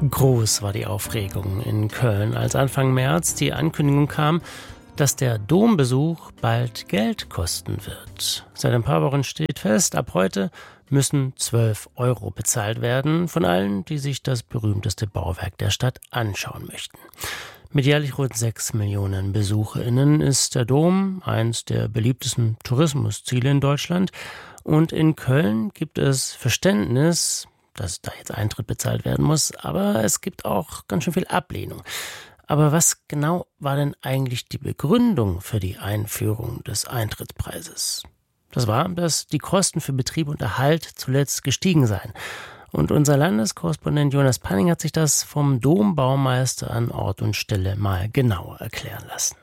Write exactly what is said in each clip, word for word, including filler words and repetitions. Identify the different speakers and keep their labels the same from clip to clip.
Speaker 1: Groß war die Aufregung in Köln, als Anfang März die Ankündigung kam, dass der Dombesuch bald Geld kosten wird. Seit ein paar Wochen steht fest, ab heute müssen zwölf Euro bezahlt werden von allen, die sich das berühmteste Bauwerk der Stadt anschauen möchten. Mit jährlich rund sechs Millionen BesucherInnen ist der Dom eins der beliebtesten Tourismusziele in Deutschland. Und in Köln gibt es Verständnis, dass da jetzt Eintritt bezahlt werden muss, aber es gibt auch ganz schön viel Ablehnung. Aber was genau war denn eigentlich die Begründung für die Einführung des Eintrittspreises? Das war, dass die Kosten für Betrieb und Erhalt zuletzt gestiegen seien. Und unser Landeskorrespondent Jonas Panning hat sich das vom Dombaumeister an Ort und Stelle mal genauer erklären lassen.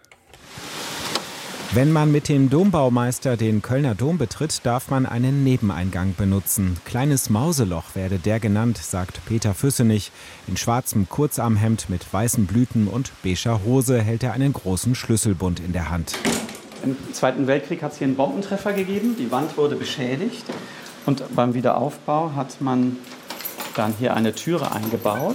Speaker 2: Wenn man mit dem Dombaumeister den Kölner Dom betritt, darf man einen Nebeneingang benutzen. Kleines Mauseloch werde der genannt, sagt Peter Füssenich. In schwarzem Kurzarmhemd mit weißen Blüten und beiger Hose hält er einen großen Schlüsselbund in der Hand.
Speaker 3: Im Zweiten Weltkrieg hat es hier einen Bombentreffer gegeben. Die Wand wurde beschädigt. Und beim Wiederaufbau hat man dann hier eine Türe eingebaut,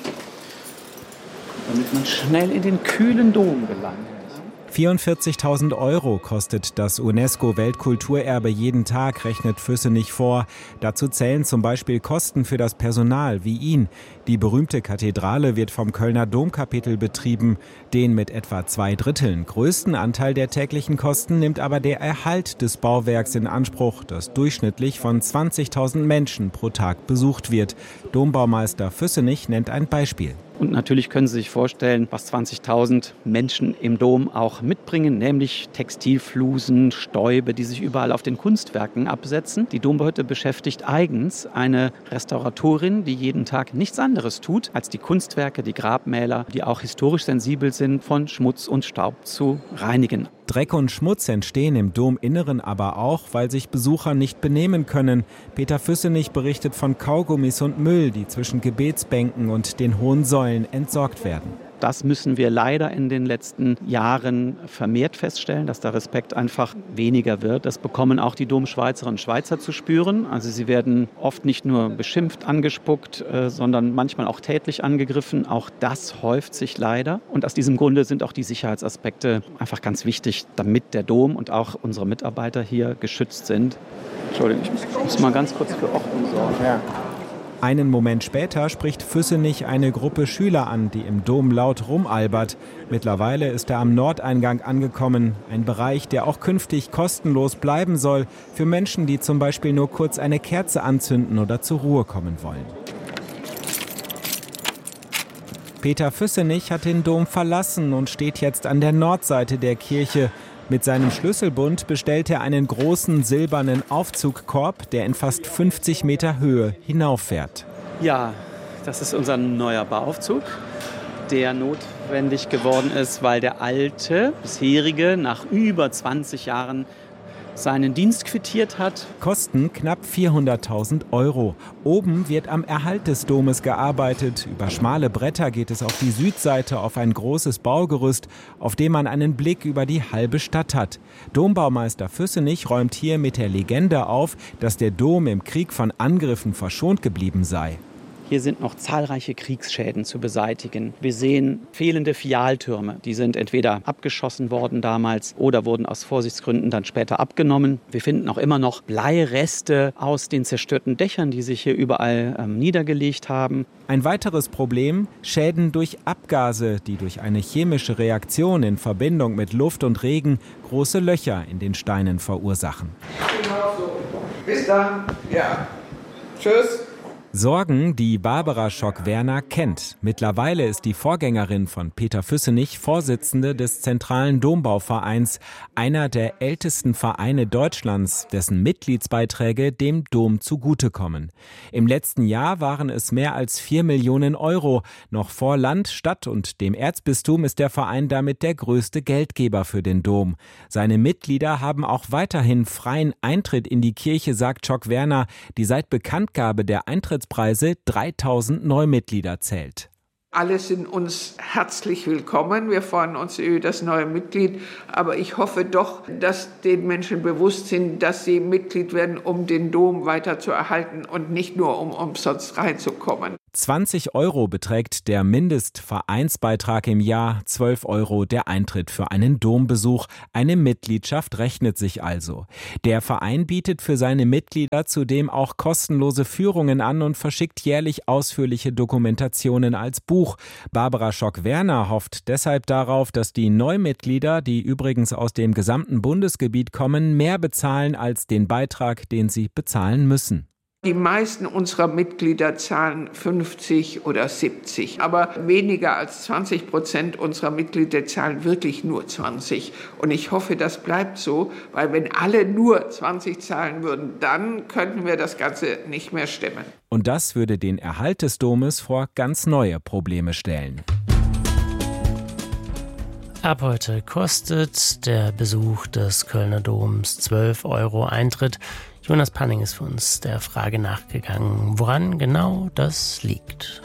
Speaker 3: damit man schnell in den kühlen Dom gelangt.
Speaker 2: vierundvierzigtausend Euro kostet das UNESCO-Weltkulturerbe jeden Tag, rechnet Füssenich vor. Dazu zählen zum Beispiel Kosten für das Personal wie ihn. Die berühmte Kathedrale wird vom Kölner Domkapitel betrieben. Den mit etwa zwei Dritteln größten Anteil der täglichen Kosten nimmt aber der Erhalt des Bauwerks in Anspruch, das durchschnittlich von zwanzigtausend Menschen pro Tag besucht wird. Dombaumeister Füssenich nennt ein Beispiel.
Speaker 3: Und natürlich können Sie sich vorstellen, was zwanzigtausend Menschen im Dom auch mitbringen, nämlich Textilflusen, Stäube, die sich überall auf den Kunstwerken absetzen. Die Dombehörde beschäftigt eigens eine Restauratorin, die jeden Tag nichts anderes tut, als die Kunstwerke, die Grabmäler, die auch historisch sensibel sind, von Schmutz und Staub zu reinigen.
Speaker 2: Dreck und Schmutz entstehen im Dominneren aber auch, weil sich Besucher nicht benehmen können. Peter Füssenich berichtet von Kaugummis und Müll, die zwischen Gebetsbänken und den hohen Säulen entsorgt werden.
Speaker 3: Das müssen wir leider in den letzten Jahren vermehrt feststellen, dass der Respekt einfach weniger wird. Das bekommen auch die Domschweizerinnen und Schweizer zu spüren. Also sie werden oft nicht nur beschimpft, angespuckt, äh, sondern manchmal auch tätlich angegriffen. Auch das häuft sich leider. Und aus diesem Grunde sind auch die Sicherheitsaspekte einfach ganz wichtig, damit der Dom und auch unsere Mitarbeiter hier geschützt sind. Entschuldigung, ich muss mal ganz kurz für Ordnung sorgen. Ja.
Speaker 2: Einen Moment später spricht Füssenich eine Gruppe Schüler an, die im Dom laut rumalbert. Mittlerweile ist er am Nordeingang angekommen. Ein Bereich, der auch künftig kostenlos bleiben soll für Menschen, die zum Beispiel nur kurz eine Kerze anzünden oder zur Ruhe kommen wollen. Peter Füssenich hat den Dom verlassen und steht jetzt an der Nordseite der Kirche. Mit seinem Schlüsselbund bestellt er einen großen silbernen Aufzugkorb, der in fast fünfzig Meter Höhe hinauffährt.
Speaker 3: Ja, das ist unser neuer Bauaufzug, der notwendig geworden ist, weil der alte, bisherige, nach über zwanzig Jahren seinen Dienst quittiert hat.
Speaker 2: Kosten knapp vierhunderttausend Euro. Oben wird am Erhalt des Domes gearbeitet. Über schmale Bretter geht es auf die Südseite auf ein großes Baugerüst, auf dem man einen Blick über die halbe Stadt hat. Dombaumeister Füssenich räumt hier mit der Legende auf, dass der Dom im Krieg von Angriffen verschont geblieben sei.
Speaker 3: Hier sind noch zahlreiche Kriegsschäden zu beseitigen. Wir sehen fehlende Fialtürme. Die sind entweder abgeschossen worden damals oder wurden aus Vorsichtsgründen dann später abgenommen. Wir finden auch immer noch Bleireste aus den zerstörten Dächern, die sich hier überall ähm, niedergelegt haben.
Speaker 2: Ein weiteres Problem: Schäden durch Abgase, die durch eine chemische Reaktion in Verbindung mit Luft und Regen große Löcher in den Steinen verursachen.
Speaker 4: Bis dann. Ja. Tschüss.
Speaker 2: Sorgen, die Barbara Schock-Werner kennt. Mittlerweile ist die Vorgängerin von Peter Füssenich Vorsitzende des Zentralen Dombauvereins, einer der ältesten Vereine Deutschlands, dessen Mitgliedsbeiträge dem Dom zugutekommen. Im letzten Jahr waren es mehr als vier Millionen Euro. Noch vor Land, Stadt und dem Erzbistum ist der Verein damit der größte Geldgeber für den Dom. Seine Mitglieder haben auch weiterhin freien Eintritt in die Kirche, sagt Schock-Werner, die seit Bekanntgabe der Eintrittspreise dreitausend Neumitglieder zählt.
Speaker 4: Alle sind uns herzlich willkommen. Wir freuen uns über das neue Mitglied. Aber ich hoffe doch, dass den Menschen bewusst sind, dass sie Mitglied werden, um den Dom weiter zu erhalten und nicht nur, um umsonst reinzukommen.
Speaker 2: zwanzig Euro beträgt der Mindestvereinsbeitrag im Jahr, zwölf Euro der Eintritt für einen Dombesuch. Eine Mitgliedschaft rechnet sich also. Der Verein bietet für seine Mitglieder zudem auch kostenlose Führungen an und verschickt jährlich ausführliche Dokumentationen als Buch. Barbara Schock-Werner hofft deshalb darauf, dass die Neumitglieder, die übrigens aus dem gesamten Bundesgebiet kommen, mehr bezahlen als den Beitrag, den sie bezahlen müssen.
Speaker 4: Die meisten unserer Mitglieder zahlen fünfzig oder siebzig, aber weniger als zwanzig Prozent unserer Mitglieder zahlen wirklich nur zwanzig. Und ich hoffe, das bleibt so, weil wenn alle nur zwanzig zahlen würden, dann könnten wir das Ganze nicht mehr stemmen.
Speaker 2: Und das würde den Erhalt des Domes vor ganz neue Probleme stellen.
Speaker 1: Ab heute kostet der Besuch des Kölner Doms zwölf Euro Eintritt. Jonas Panning ist für uns der Frage nachgegangen, woran genau das liegt.